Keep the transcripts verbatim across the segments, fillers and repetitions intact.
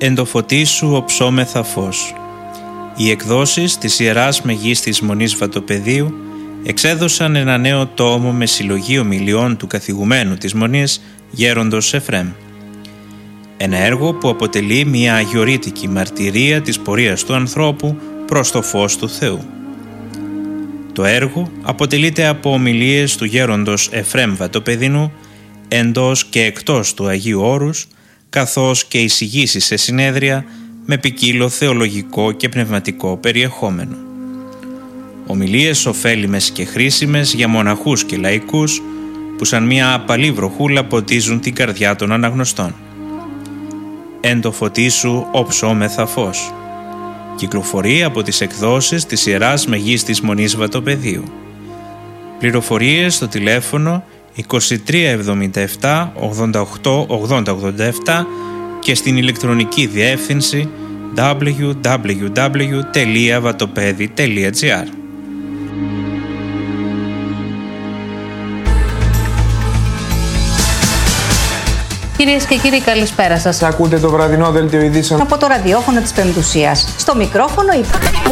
«Εν το φωτί σου οψόμεθα φως». Οι εκδόσεις της Ιεράς Μεγίστης Μονής Βατοπεδίου εξέδωσαν ένα νέο τόμο με συλλογή ομιλιών του καθηγουμένου της Μονής Γέροντος Εφραίμ. Ένα έργο που αποτελεί μια αγιορείτικη μαρτυρία της πορείας του ανθρώπου προς το φως του Θεού. Το έργο αποτελείται από ομιλίες του Γέροντος Εφραίμ Βατοπεδινού εντός και εκτός του Αγίου Όρους, καθώς και εισηγήσεις σε συνέδρια με ποικίλο θεολογικό και πνευματικό περιεχόμενο. Ομιλίες ωφέλιμες και χρήσιμες για μοναχούς και λαϊκούς που σαν μια απαλή βροχούλα ποτίζουν την καρδιά των αναγνωστών. «Εν το φωτί σου οψόμεθα φως». Κυκλοφορεί από τις εκδόσεις της Ιεράς Μεγίστης Μονής Βατοπεδίου. Πληροφορίες στο τηλέφωνο είκοσι τρία εβδομήντα επτά ογδόντα οκτώ ογδόντα ογδόντα επτά και στην ηλεκτρονική διεύθυνση double-u double-u double-u τελεία vatopedi τελεία gr. Κυρίες και κύριοι, καλησπέρα σας. Ακούτε το βραδινό δελτίο ειδήσεων από το ραδιόφωνο της Πεμπτουσίας. Στο μικρόφωνο η...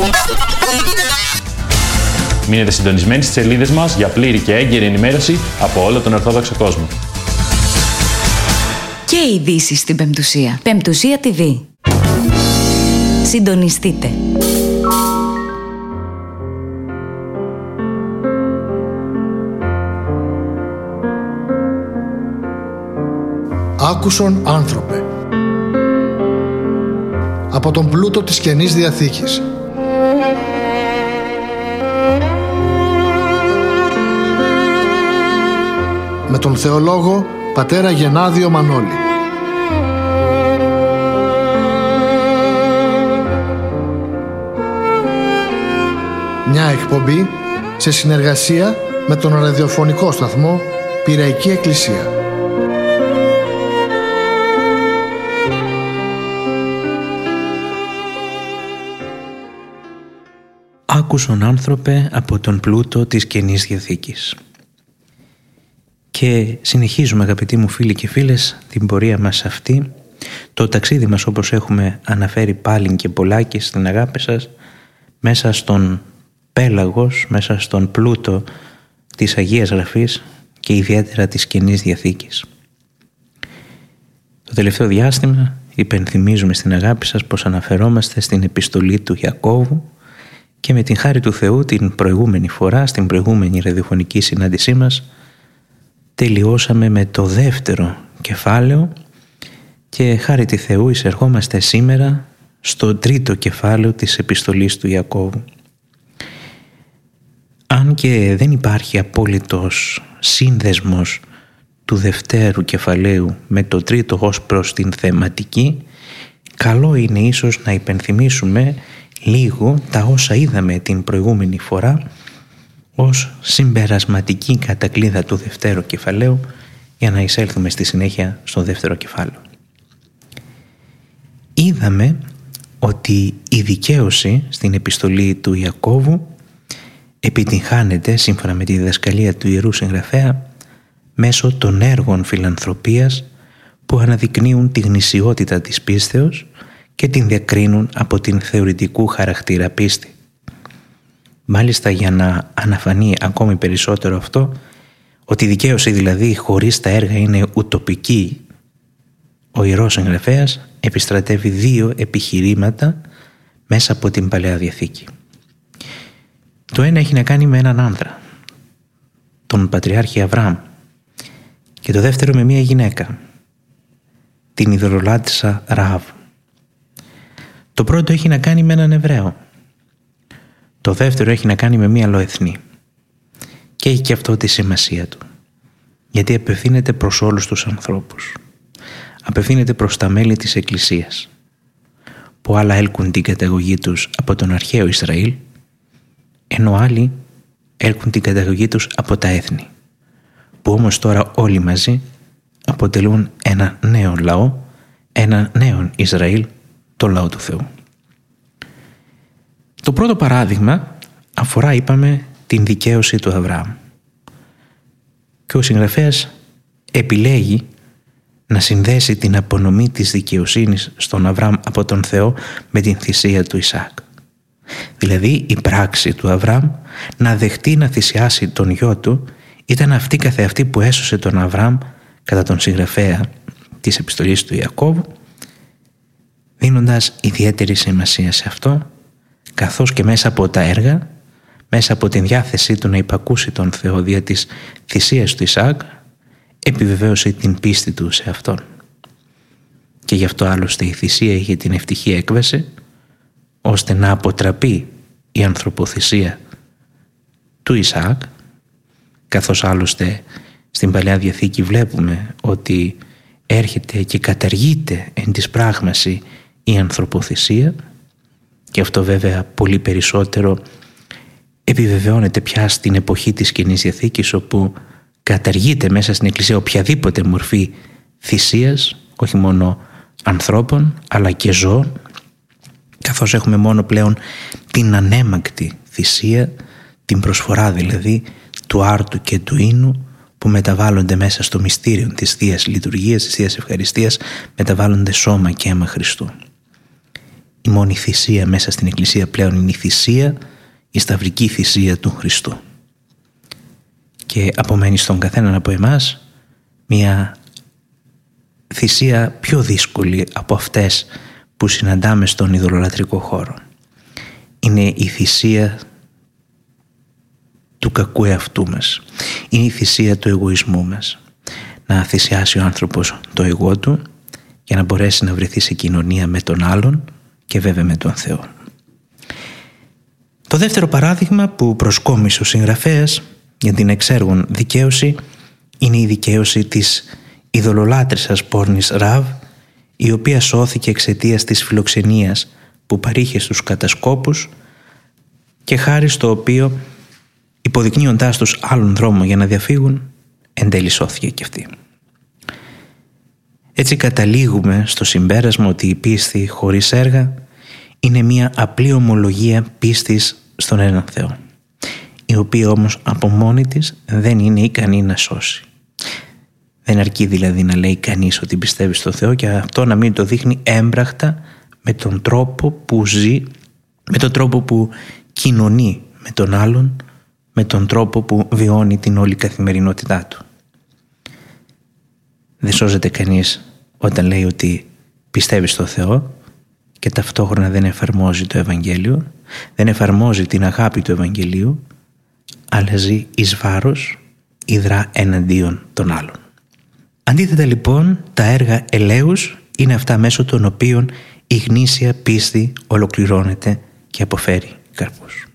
Μείνετε συντονισμένοι στις σελίδες μας για πλήρη και έγκαιρη ενημέρωση από όλο τον Ορθόδοξο κόσμο. Και ειδήσεις στην Πεμπτουσία. Πεμπτουσία τι βι. Συντονιστείτε. Άκουσον άνθρωπε. Από τον πλούτο της Καινής Διαθήκης. Με τον θεολόγο πατέρα Γενάδιο Μανώλη. Μια εκπομπή σε συνεργασία με τον ραδιοφωνικό σταθμό Πειραϊκή Εκκλησία. Άκουσον άνθρωπε από τον πλούτο της Καινής Διαθήκης. Και συνεχίζουμε, αγαπητοί μου φίλοι και φίλες, την πορεία μας αυτή, το ταξίδι μας, όπως έχουμε αναφέρει πάλι και πολλάκι στην αγάπη σας, μέσα στον πέλαγος, μέσα στον πλούτο της Αγίας Γραφής και ιδιαίτερα της Καινής Διαθήκης. Το τελευταίο διάστημα υπενθυμίζουμε στην αγάπη σας πως αναφερόμαστε στην επιστολή του Ιακώβου και με την χάρη του Θεού την προηγούμενη φορά, στην προηγούμενη ραδιοφωνική συνάντησή μας, τελειώσαμε με το δεύτερο κεφάλαιο και χάρη του Θεού εισερχόμαστε σήμερα στο τρίτο κεφάλαιο της επιστολής του Ιακώβου. Αν και δεν υπάρχει απόλυτος σύνδεσμος του δευτέρου κεφαλαίου με το τρίτο ως προς την θεματική, καλό είναι ίσως να υπενθυμίσουμε λίγο τα όσα είδαμε την προηγούμενη φορά ως συμπερασματική κατακλείδα του δευτέρου κεφαλαίου για να εισέλθουμε στη συνέχεια στο δεύτερο κεφάλαιο. Είδαμε ότι η δικαίωση στην επιστολή του Ιακώβου επιτυγχάνεται σύμφωνα με τη διδασκαλία του Ιερού Συγγραφέα μέσω των έργων φιλανθρωπίας που αναδεικνύουν τη γνησιότητα της πίστεως και την διακρίνουν από την θεωρητικού χαρακτήρα πίστη. Μάλιστα, για να αναφανεί ακόμη περισσότερο αυτό, ότι η δικαίωση δηλαδή χωρίς τα έργα είναι ουτοπική, ο Ιερός Συγγραφέας επιστρατεύει δύο επιχειρήματα μέσα από την Παλαιά Διαθήκη. Το ένα έχει να κάνει με έναν άνδρα, τον Πατριάρχη Αβραάμ, και το δεύτερο με μία γυναίκα, την ειδωλολάτρησα Ραάβ. Το πρώτο έχει να κάνει με έναν Εβραίο. Το δεύτερο έχει να κάνει με μία αλλοεθνή. Και έχει και αυτό τη σημασία του. Γιατί απευθύνεται προς όλους τους ανθρώπους. Απευθύνεται προς τα μέλη της Εκκλησίας, που άλλα έλκουν την καταγωγή τους από τον αρχαίο Ισραήλ, ενώ άλλοι έλκουν την καταγωγή τους από τα έθνη, που όμως τώρα όλοι μαζί αποτελούν ένα νέο λαό, ένα νέο Ισραήλ, το λαό του Θεού. Το πρώτο παράδειγμα αφορά, είπαμε, την δικαίωση του Αβραάμ. Και ο συγγραφέας επιλέγει να συνδέσει την απονομή της δικαιοσύνης στον Αβραάμ από τον Θεό με την θυσία του Ισαάκ. Δηλαδή η πράξη του Αβραάμ να δεχτεί να θυσιάσει τον γιο του ήταν αυτή καθεαυτή που έσωσε τον Αβραάμ κατά τον συγγραφέα της επιστολής του Ιακώβου, δίνοντας ιδιαίτερη σημασία σε αυτό, καθώς και μέσα από τα έργα, μέσα από την διάθεσή του να υπακούσει τον Θεό δια της θυσίας του Ισαάκ, επιβεβαίωσε την πίστη του σε αυτόν. Και γι' αυτό άλλωστε η θυσία είχε την ευτυχή έκβαση, ώστε να αποτραπεί η ανθρωποθυσία του Ισαάκ, καθώς άλλωστε στην Παλαιά Διαθήκη βλέπουμε ότι έρχεται και καταργείται εν της πράγμαση η ανθρωποθυσία, και αυτό βέβαια πολύ περισσότερο επιβεβαιώνεται πια στην εποχή της Καινής Διαθήκης, όπου καταργείται μέσα στην Εκκλησία οποιαδήποτε μορφή θυσίας, όχι μόνο ανθρώπων αλλά και ζώων, καθώς έχουμε μόνο πλέον την ανέμακτη θυσία, την προσφορά δηλαδή του άρτου και του ίνου, που μεταβάλλονται μέσα στο μυστήριο της Θείας Λειτουργίας, της Θείας Ευχαριστίας, μεταβάλλονται σώμα και αίμα Χριστού. Η μόνη θυσία μέσα στην Εκκλησία πλέον είναι η θυσία, η σταυρική θυσία του Χριστού. Και απομένει στον καθέναν από εμάς μια θυσία πιο δύσκολη από αυτές που συναντάμε στον ειδωλολατρικό χώρο. Είναι η θυσία του κακού εαυτού μας. Είναι η θυσία του εγωισμού μας. Να θυσιάσει ο άνθρωπος το εγώ του για να μπορέσει να βρεθεί σε κοινωνία με τον άλλον και βέβαια με τον Θεό. Το δεύτερο παράδειγμα που προσκόμισε ο συγγραφέας για την εξέργον δικαίωση είναι η δικαίωση της ειδωλολάτρισσας πόρνης Ραβ, η οποία σώθηκε εξαιτίας της φιλοξενίας που παρήχε στους κατασκόπους και χάρη στο οποίο, υποδεικνύοντάς τους άλλον δρόμο για να διαφύγουν, εν τέλει σώθηκε και αυτή. Έτσι καταλήγουμε στο συμπέρασμα ότι η πίστη χωρίς έργα είναι μια απλή ομολογία πίστης στον έναν Θεό, η οποία όμως από μόνη της δεν είναι ικανή να σώσει. Δεν αρκεί δηλαδή να λέει κανείς ότι πιστεύει στο Θεό και αυτό να μην το δείχνει έμπρακτα με τον τρόπο που ζει, με τον τρόπο που κοινωνεί με τον άλλον, με τον τρόπο που βιώνει την όλη καθημερινότητά του. Δεν σώζεται κανείς όταν λέει ότι πιστεύει στο Θεό και ταυτόχρονα δεν εφαρμόζει το Ευαγγέλιο, δεν εφαρμόζει την αγάπη του Ευαγγελίου, αλλά ζει εις βάρος ή δρά εναντίον των άλλων. Αντίθετα λοιπόν, τα έργα ελέους είναι αυτά μέσω των οποίων η γνήσια πίστη ολοκληρώνεται και αποφέρει καρπούς.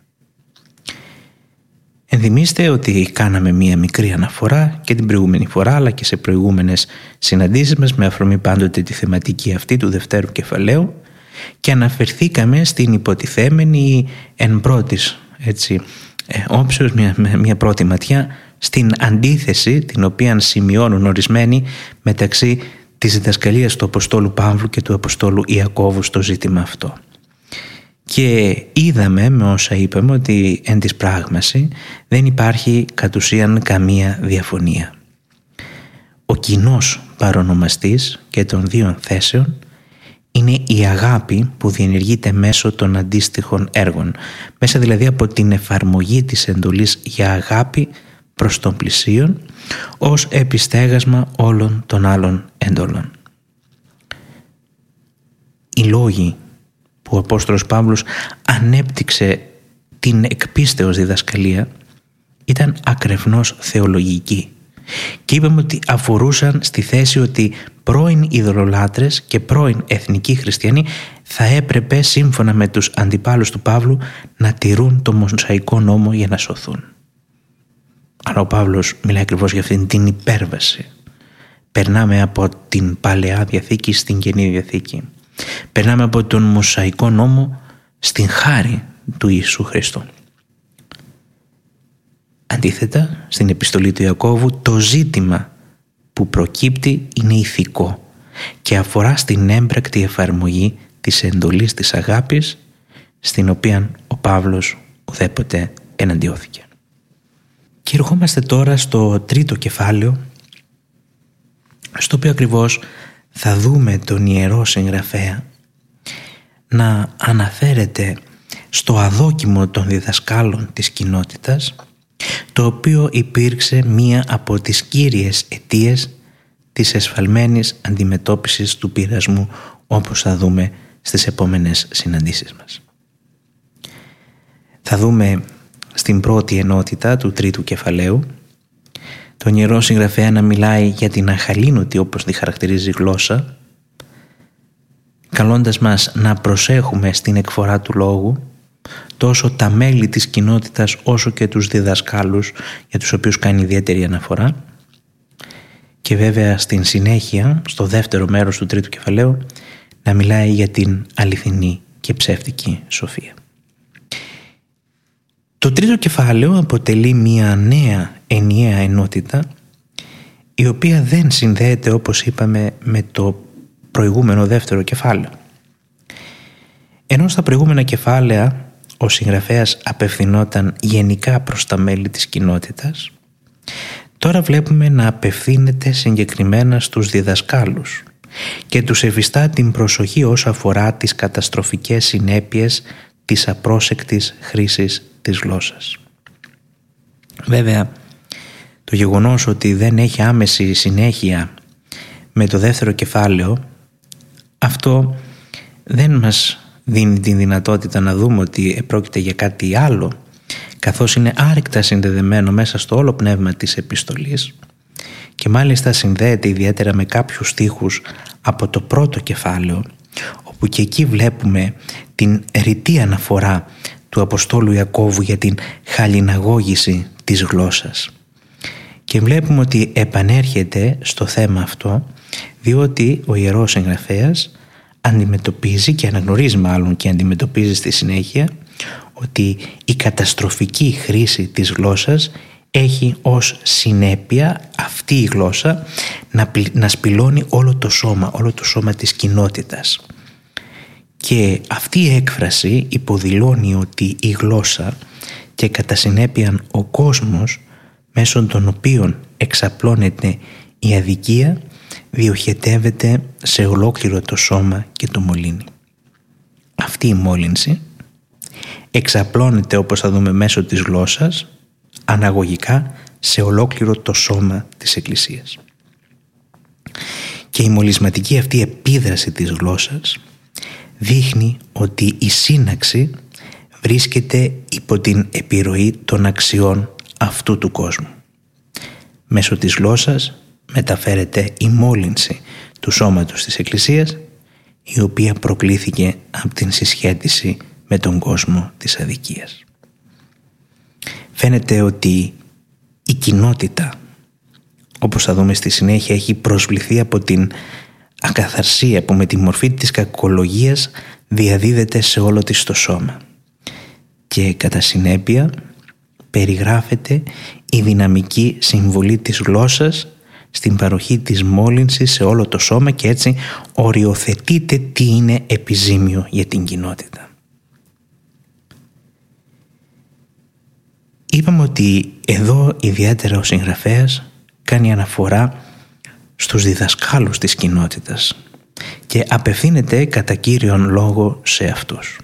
Ενθυμίστε ότι κάναμε μία μικρή αναφορά και την προηγούμενη φορά αλλά και σε προηγούμενες συναντήσεις μας με αφορμή πάντοτε τη θεματική αυτή του δευτέρου κεφαλαίου και αναφερθήκαμε στην υποτιθέμενη εν πρώτης έτσι, ε, όψεως μια, μια πρώτη ματιά στην αντίθεση την οποία σημειώνουν ορισμένοι μεταξύ της διδασκαλίας του Αποστόλου Παύλου και του Αποστόλου Ιακώβου στο ζήτημα αυτό. Και είδαμε με όσα είπαμε ότι εν της πράγμαση δεν υπάρχει κατ' ουσίαν καμία διαφωνία. Ο κοινός παρονομαστής και των δύο θέσεων είναι η αγάπη που διενεργείται μέσω των αντίστοιχων έργων, μέσα δηλαδή από την εφαρμογή της εντολής για αγάπη προς τον πλησίον ως επιστέγασμα όλων των άλλων εντολών. Οι λόγοι που ο Απόστολος Παύλος ανέπτυξε την εκπίστεως διδασκαλία ήταν ακρεφνώς θεολογικοί και είπαμε ότι αφορούσαν στη θέση ότι πρώην ειδωλολάτρες και πρώην εθνικοί χριστιανοί θα έπρεπε σύμφωνα με τους αντιπάλους του Παύλου να τηρούν το Μωσαϊκό νόμο για να σωθούν. Αλλά ο Παύλος μιλάει ακριβώς για αυτήν την υπέρβαση. Περνάμε από την Παλαιά Διαθήκη στην Καινή Διαθήκη. Περνάμε από τον Μωσαϊκό νόμο στην χάρη του Ιησού Χριστού. Αντίθετα, στην επιστολή του Ιακώβου το ζήτημα που προκύπτει είναι ηθικό και αφορά στην έμπρακτη εφαρμογή της εντολής της αγάπης, στην οποία ο Παύλος ουδέποτε εναντιώθηκε. Και ερχόμαστε τώρα στο τρίτο κεφάλαιο στο οποίο ακριβώς θα δούμε τον ιερό συγγραφέα να αναφέρεται στο αδόκιμο των διδασκάλων της κοινότητας, το οποίο υπήρξε μία από τις κύριες αιτίες της εσφαλμένης αντιμετώπισης του πειρασμού, όπως θα δούμε στις επόμενες συναντήσεις μας. Θα δούμε στην πρώτη ενότητα του τρίτου κεφαλαίου τον ιερό συγγραφέα να μιλάει για την αχαλήνωτη, όπως τη χαρακτηρίζει, γλώσσα, καλώντας μας να προσέχουμε στην εκφορά του λόγου τόσο τα μέλη της κοινότητας όσο και τους διδασκάλους για τους οποίους κάνει ιδιαίτερη αναφορά, και βέβαια στην συνέχεια, στο δεύτερο μέρος του τρίτου κεφαλαίου, να μιλάει για την αληθινή και ψεύτικη σοφία. Το τρίτο κεφάλαιο αποτελεί μια νέα ενιαία ενότητα, η οποία δεν συνδέεται, όπως είπαμε, με το προηγούμενο δεύτερο κεφάλαιο. Ενώ στα προηγούμενα κεφάλαια ο συγγραφέας απευθυνόταν γενικά προς τα μέλη της κοινότητας, τώρα βλέπουμε να απευθύνεται συγκεκριμένα στους διδασκάλους και τους ευιστά την προσοχή όσο αφορά τις καταστροφικές συνέπειες της απρόσεκτης χρήσης της γλώσσας. Βέβαια, το γεγονός ότι δεν έχει άμεση συνέχεια με το δεύτερο κεφάλαιο, αυτό δεν μας δίνει την δυνατότητα να δούμε ότι πρόκειται για κάτι άλλο, καθώς είναι άρρηκτα συνδεδεμένο μέσα στο όλο πνεύμα της επιστολής και μάλιστα συνδέεται ιδιαίτερα με κάποιους στίχους από το πρώτο κεφάλαιο, όπου και εκεί βλέπουμε την ρητή αναφορά του Αποστόλου Ιακώβου για την χαλιναγώγηση της γλώσσας. Και βλέπουμε ότι επανέρχεται στο θέμα αυτό, διότι ο ιερός συγγραφέας αντιμετωπίζει και αναγνωρίζει μάλλον και αντιμετωπίζει στη συνέχεια ότι η καταστροφική χρήση της γλώσσας έχει ως συνέπεια αυτή η γλώσσα να, να σπηλώνει όλο το σώμα, όλο το σώμα της κοινότητας. Και αυτή η έκφραση υποδηλώνει ότι η γλώσσα και κατά συνέπεια ο κόσμος μέσω των οποίων εξαπλώνεται η αδικία διοχετεύεται σε ολόκληρο το σώμα και το μολύνει. Αυτή η μόλυνση εξαπλώνεται, όπως θα δούμε, μέσω της γλώσσας αναγωγικά σε ολόκληρο το σώμα της Εκκλησίας. Και η μολυσματική αυτή επίδραση της γλώσσας δείχνει ότι η σύναξη βρίσκεται υπό την επιρροή των αξιών αυτού του κόσμου. Μέσω της γλώσσας μεταφέρεται η μόλυνση του σώματος της Εκκλησίας, η οποία προκλήθηκε από την συσχέτιση με τον κόσμο της αδικίας. Φαίνεται ότι η κοινότητα, όπως θα δούμε στη συνέχεια, έχει προσβληθεί από την ακαθαρσία που με τη μορφή της κακολογίας διαδίδεται σε όλο της το σώμα, και κατά συνέπεια περιγράφεται η δυναμική συμβολή της γλώσσας στην παροχή της μόλυνσης σε όλο το σώμα, και έτσι οριοθετείται τι είναι επιζήμιο για την κοινότητα. Είπαμε ότι εδώ ιδιαίτερα ο συγγραφέας κάνει αναφορά στους διδασκάλους της κοινότητας και απευθύνεται κατά κύριον λόγο σε αυτούς.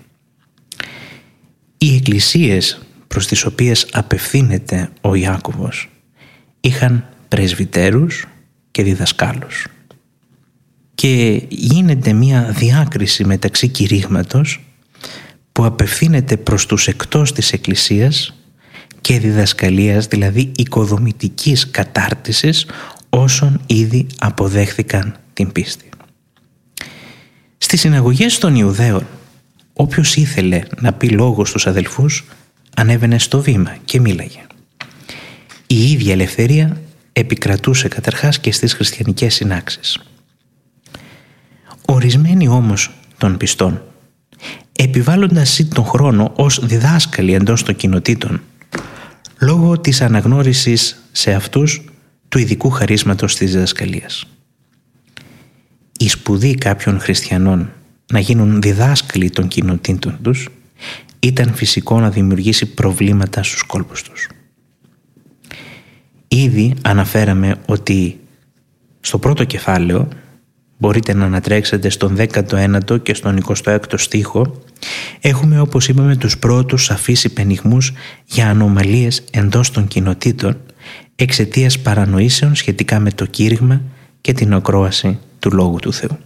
Οι εκκλησίες προς τις οποίες απευθύνεται ο Ιάκωβος είχαν πρεσβυτέρους και διδασκάλους, και γίνεται μια διάκριση μεταξύ κηρύγματος που απευθύνεται προς τους εκτός της εκκλησίας και διδασκαλίας, δηλαδή οικοδομητικής κατάρτισης όσων ήδη αποδέχθηκαν την πίστη. Στις συναγωγές των Ιουδαίων, όποιος ήθελε να πει λόγο στους αδελφούς ανέβαινε στο βήμα και μίλαγε. Η ίδια ελευθερία επικρατούσε καταρχάς και στις χριστιανικές συνάξεις. Ορισμένοι όμως των πιστών, επιβάλλοντας τον χρόνο ως διδάσκαλοι εντός των κοινοτήτων, λόγω της αναγνώρισης σε αυτούς του ειδικού χαρίσματος της διδασκαλίας. Η σπουδή κάποιων χριστιανών να γίνουν διδάσκαλοι των κοινοτήτων τους ήταν φυσικό να δημιουργήσει προβλήματα στους κόλπους τους. Ήδη αναφέραμε ότι Στο πρώτο κεφάλαιο μπορείτε να ανατρέξετε στον δέκατο ένατο και στον εικοστό έκτο στίχο. Έχουμε, όπως είπαμε, τους πρώτους σαφείς υπενιγμούς για ανομαλίες εντός των κοινοτήτων εξαιτίας παρανοήσεων σχετικά με το κήρυγμα και την ακρόαση του Λόγου του Θεού.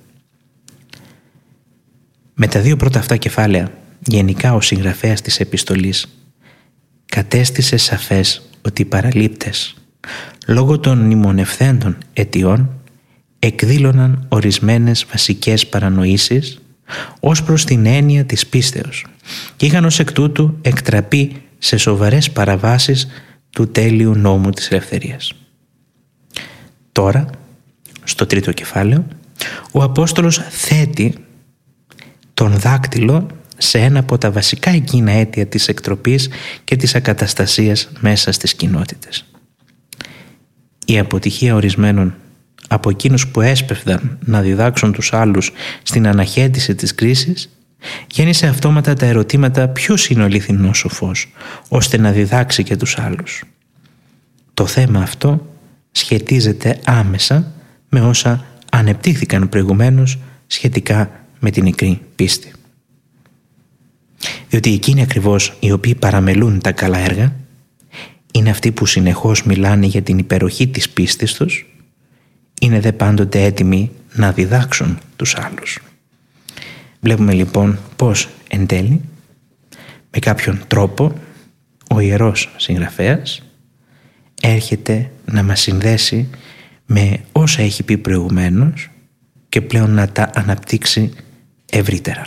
Με τα δύο πρώτα αυτά κεφάλαια, γενικά ο συγγραφέας της επιστολής κατέστησε σαφές ότι οι παραλήπτες, λόγω των μνημονευθέντων αιτιών, εκδήλωναν ορισμένες βασικές παρανοήσεις ως προς την έννοια της πίστεως και είχαν ως εκ τούτου εκτραπεί σε σοβαρές παραβάσεις του τέλειου νόμου της ελευθερίας. Τώρα, στο τρίτο κεφάλαιο, ο Απόστολος θέτει τον δάκτυλο σε ένα από τα βασικά εκείνα αίτια της εκτροπής και της ακαταστασίας μέσα στις κοινότητες. Η αποτυχία ορισμένων από εκείνους που έσπευδαν να διδάξουν τους άλλους στην αναχέτηση της κρίσης γέννησε αυτόματα τα ερωτήματα ποιος είναι ο αληθινός σοφός, ώστε να διδάξει και τους άλλους. Το θέμα αυτό σχετίζεται άμεσα με όσα ανεπτύχθηκαν προηγουμένως σχετικά με την νεκρή πίστη. Διότι εκείνοι ακριβώς οι οποίοι παραμελούν τα καλά έργα είναι αυτοί που συνεχώς μιλάνε για την υπεροχή της πίστης τους, είναι δε πάντοτε έτοιμοι να διδάξουν τους άλλους. Βλέπουμε λοιπόν πως εν τέλει, με κάποιον τρόπο, ο Ιερός Συγγραφέας έρχεται να μας συνδέσει με όσα έχει πει προηγουμένως και πλέον να τα αναπτύξει ευρύτερα.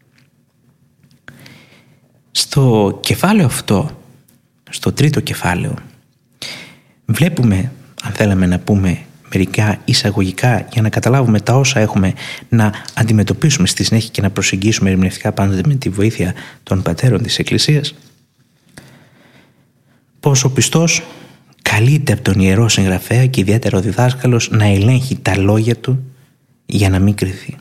Στο κεφάλαιο αυτό, στο τρίτο κεφάλαιο, βλέπουμε, αν θέλαμε να πούμε μερικά εισαγωγικά για να καταλάβουμε τα όσα έχουμε να αντιμετωπίσουμε στη συνέχεια και να προσεγγίσουμε ερμηνευτικά πάντοτε με τη βοήθεια των πατέρων της Εκκλησίας, πως ο πιστός καλείται από τον Ιερό Συγγραφέα και ιδιαίτερα ο διδάσκαλος να ελέγχει τα λόγια του για να μην κριθεί.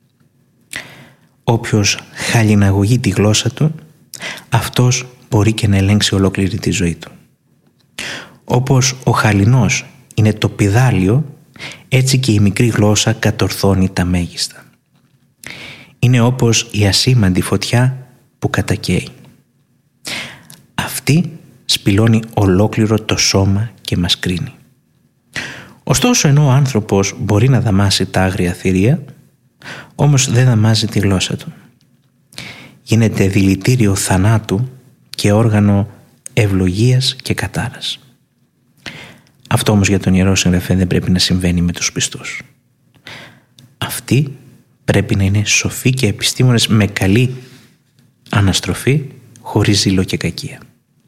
Όποιος χαλιναγωγεί τη γλώσσα του, αυτός μπορεί και να ελέγξει ολόκληρη τη ζωή του. Όπως ο χαλινός είναι το πηδάλιο, έτσι και η μικρή γλώσσα κατορθώνει τα μέγιστα. Είναι όπως η ασήμαντη φωτιά που κατακαίει. Αυτή σπηλώνει ολόκληρο το σώμα και μας κρίνει. Ωστόσο, ενώ ο άνθρωπος μπορεί να δαμάσει τα άγρια θηρία, όμως δεν δαμάζει τη γλώσσα του. Γίνεται δηλητήριο θανάτου και όργανο ευλογίας και κατάρας. Αυτό όμως για τον Ιερό Συγγραφέα δεν πρέπει να συμβαίνει με τους πιστούς. Αυτοί πρέπει να είναι σοφοί και επιστήμονες με καλή αναστροφή, χωρίς ζήλο και κακία.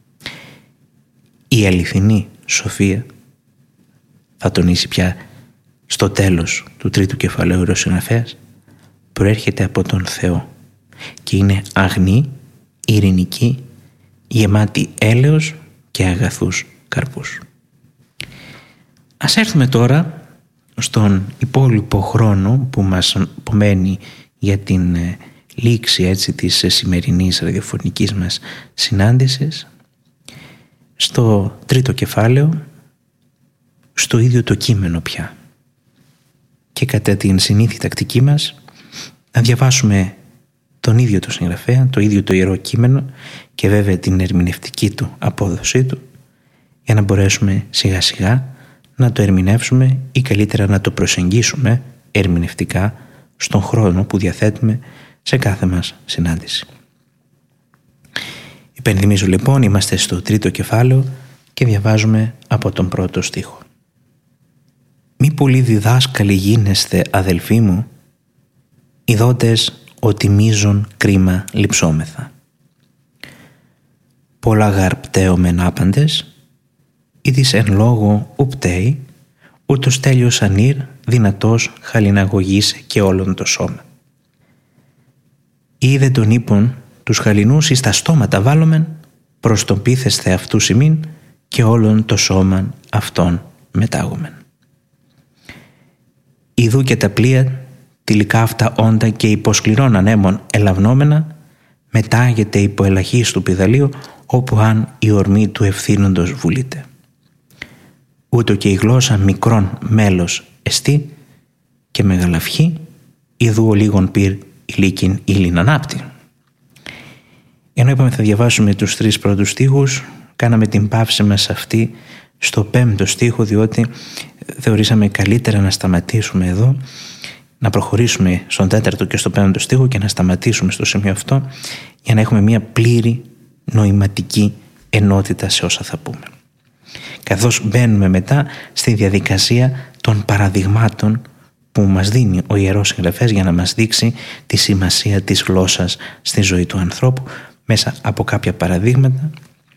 Η αληθινή σοφία, θα τονίσει πια στο τέλος του τρίτου κεφαλαίου ο Ιερός Συγγραφέας, προέρχεται από τον Θεό και είναι αγνή, ειρηνική, γεμάτη έλεος και αγαθούς καρπούς. Ας έρθουμε τώρα στον υπόλοιπο χρόνο που μας απομένει για την λήξη έτσι της σημερινής ραδιοφωνικής μας συνάντησης, στο τρίτο κεφάλαιο, στο ίδιο το κείμενο πια. Και κατά την συνήθη τακτική μας να διαβάσουμε τον ίδιο το συγγραφέα, το ίδιο το ιερό κείμενο και βέβαια την ερμηνευτική του απόδοσή του, για να μπορέσουμε σιγά σιγά να το ερμηνεύσουμε ή καλύτερα να το προσεγγίσουμε ερμηνευτικά στον χρόνο που διαθέτουμε σε κάθε μας συνάντηση. Υπενθυμίζω λοιπόν, είμαστε στο τρίτο κεφάλαιο και διαβάζουμε από τον πρώτο στίχο. «Μη πολύ διδάσκαλοι γίνεστε, αδελφοί μου, ειδότες ότι μείζον κρίμα λειψόμεθα. Πολλά γαρπταίομεν άπαντες, ή της εν λόγω ουπταίει, ούτως τέλειος ανήρ δυνατός χαλιναγωγής και όλον το σώμα. Είδε τον ύπον τους χαλινούς εις τα στόματα βάλομεν, προς τον πείθεσθε αυτούς ημίν και όλον το σώμαν αυτόν μετάγομεν. Ιδού και τα πλοία, τυλικά αυτά όντα και υποσκληρών ανέμων ελαυνόμενα, μετάγεται υπό ελαχής του πηδαλίου, όπου αν η ορμή του ευθύνοντος βουλείται. Ούτω και η γλώσσα μικρόν μέλος εστί και μεγαλαυχή, ιδού ο λίγον πυρ ηλίκην ήλιν ανάπτη. Ενώ είπαμε θα διαβάσουμε τους τρεις πρώτους στίχους, κάναμε την παύση μας αυτή στο πέμπτο στίχο, διότι θεωρήσαμε καλύτερα να σταματήσουμε εδώ, να προχωρήσουμε στον τέταρτο και στο πέμπτο στίχο και να σταματήσουμε στο σημείο αυτό για να έχουμε μια πλήρη νοηματική ενότητα σε όσα θα πούμε. Καθώς μπαίνουμε μετά στη διαδικασία των παραδειγμάτων που μας δίνει ο Ιερός Συγγραφέας για να μας δείξει τη σημασία της γλώσσας στη ζωή του ανθρώπου μέσα από κάποια παραδείγματα.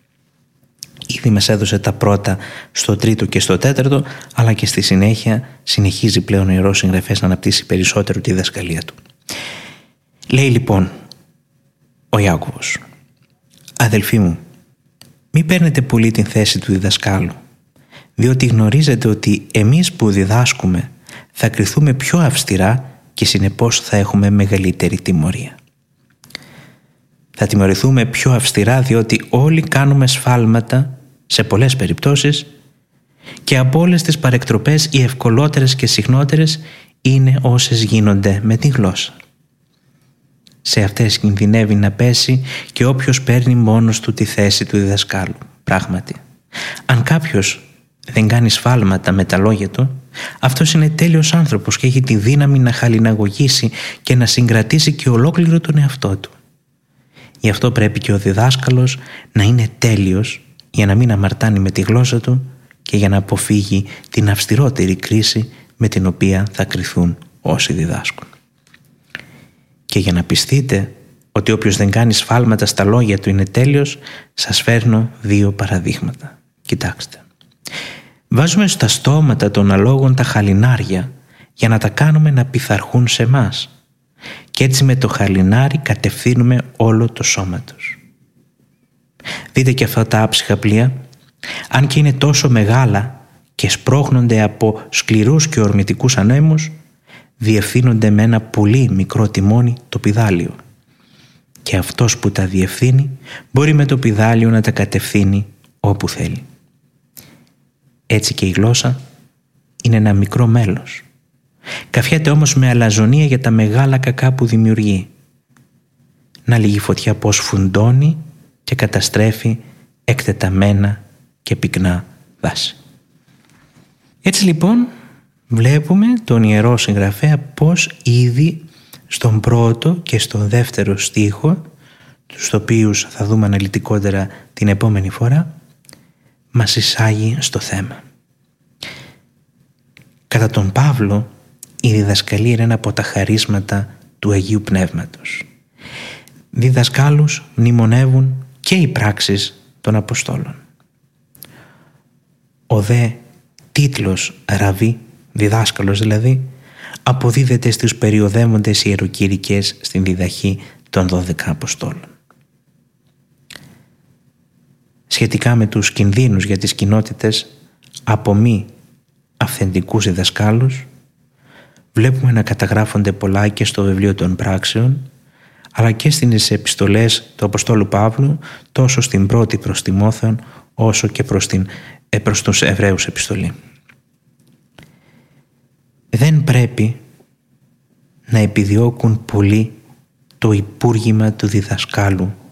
Ήδη μας έδωσε τα πρώτα στο τρίτο και στο τέταρτο, αλλά και στη συνέχεια συνεχίζει πλέον ο Ιερός Συγγραφέας να αναπτύσσει περισσότερο τη διδασκαλία του. Λέει λοιπόν ο Ιάκωβος: «Αδελφοί μου, μη παίρνετε πολύ την θέση του διδασκάλου, διότι γνωρίζετε ότι εμείς που διδάσκουμε θα κριθούμε πιο αυστηρά και συνεπώς θα έχουμε μεγαλύτερη τιμωρία. Θα τιμωρηθούμε πιο αυστηρά διότι όλοι κάνουμε σφάλματα σε πολλές περιπτώσεις και από όλες τις παρεκτροπές οι ευκολότερες και συχνότερες είναι όσες γίνονται με τη γλώσσα. Σε αυτές κινδυνεύει να πέσει και όποιος παίρνει μόνος του τη θέση του διδασκάλου. Πράγματι, αν κάποιος δεν κάνει σφάλματα με τα λόγια του, αυτός είναι τέλειος άνθρωπος και έχει τη δύναμη να χαλιναγωγήσει και να συγκρατήσει και ολόκληρο τον εαυτό του. Γι' αυτό πρέπει και ο διδάσκαλος να είναι τέλειος για να μην αμαρτάνει με τη γλώσσα του και για να αποφύγει την αυστηρότερη κρίση με την οποία θα κριθούν όσοι διδάσκουν. Και για να πιστείτε ότι όποιος δεν κάνει σφάλματα στα λόγια του είναι τέλειος, σας φέρνω δύο παραδείγματα. Κοιτάξτε. Βάζουμε στα στόματα των αλόγων τα χαλινάρια για να τα κάνουμε να πειθαρχούν σε μας. Και έτσι με το χαλινάρι κατευθύνουμε όλο το σώμα τους. Δείτε και αυτά τα άψυχα πλοία, αν και είναι τόσο μεγάλα και σπρώχνονται από σκληρούς και ορμητικούς ανέμους, διευθύνονται με ένα πολύ μικρό τιμόνι, το πηδάλιο. Και αυτός που τα διευθύνει μπορεί με το πηδάλιο να τα κατευθύνει όπου θέλει. Έτσι και η γλώσσα είναι ένα μικρό μέλος. Καφιέται όμως με αλαζονία για τα μεγάλα κακά που δημιουργεί. Να λίγη φωτιά πως φουντώνει και καταστρέφει εκτεταμένα και πυκνά δάση. Έτσι λοιπόν βλέπουμε τον Ιερό Συγγραφέα πως ήδη στον πρώτο και στον δεύτερο στίχο, τους οποίους θα δούμε αναλυτικότερα την επόμενη φορά, μας εισάγει στο θέμα. Κατά τον Παύλο, η διδασκαλία είναι ένα από τα χαρίσματα του Αγίου Πνεύματος. Διδασκάλους μνημονεύουν και οι πράξεις των Αποστόλων. Ο δε τίτλος ραβί, διδάσκαλος δηλαδή, αποδίδεται στους περιοδεύοντες ιεροκήρυκες στην διδαχή των δώδεκα Αποστόλων. Σχετικά με τους κινδύνους για τις κοινότητες από μη αυθεντικούς διδασκάλους, βλέπουμε να καταγράφονται πολλά και στο βιβλίο των πράξεων, αλλά και στις επιστολές του Αποστόλου Παύλου, τόσο στην πρώτη προς Τιμόθεον, όσο και προς, την, προς τους Εβραίους επιστολή. Δεν πρέπει να επιδιώκουν πολύ το υπούργημα του διδασκάλου